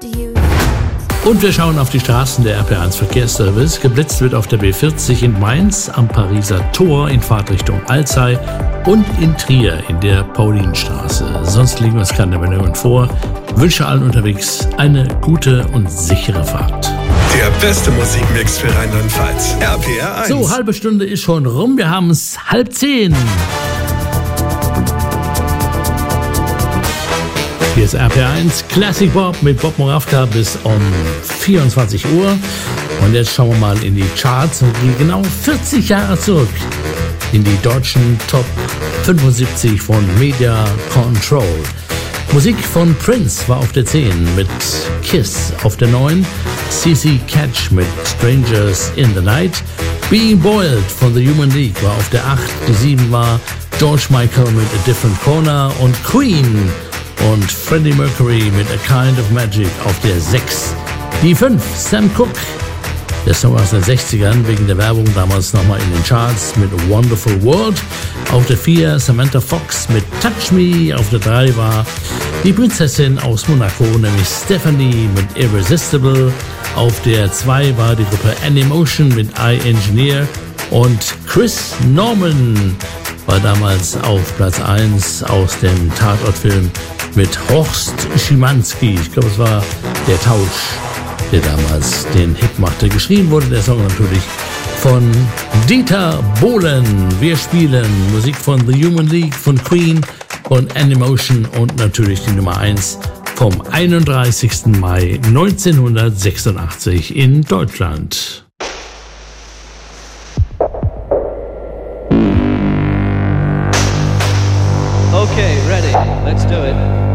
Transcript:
Und wir schauen auf die Straßen der RP1 Verkehrsservice. Geblitzt wird auf der B40 in Mainz, am Pariser Tor in Fahrtrichtung Alzey und in Trier in der Paulinstraße. Sonst liegen uns keine Meldungen vor. Wünsche allen unterwegs eine gute und sichere Fahrt. Der beste Musikmix für Rheinland-Pfalz. RPR1. So, halbe Stunde ist schon rum. Wir haben es 9:30. Hier ist RPR1 Classic Bob mit Bob Moravka bis um 24 Uhr. Und jetzt schauen wir mal in die Charts und gehen genau 40 Jahre zurück in die deutschen Top 75 von Media Control. Musik von Prince war auf der 10 mit Kiss, auf der 9 CC Catch mit Strangers in the Night. Being Boiled von The Human League war auf der 8, die 7 war George Michael mit A Different Corner und Queen und Freddie Mercury mit A Kind of Magic auf der 6. Die 5, Sam Cooke, der Song aus den 60ern, wegen der Werbung damals nochmal in den Charts mit A Wonderful World. Auf der 4 Samantha Fox mit Touch Me. Auf der 3 war die Prinzessin aus Monaco, nämlich Stephanie mit Irresistible. Auf der 2 war die Gruppe Animotion mit I Engineer. Und Chris Norman war damals auf Platz 1 aus dem Tatortfilm mit Horst Schimanski. Ich glaube, es war der Tausch, der damals den Hit machte. Geschrieben wurde der Song natürlich von Dieter Bohlen. Wir spielen Musik von The Human League, von Queen, von Animotion und natürlich die Nummer 1 vom 31. Mai 1986 in Deutschland. Okay, ready. Let's do it.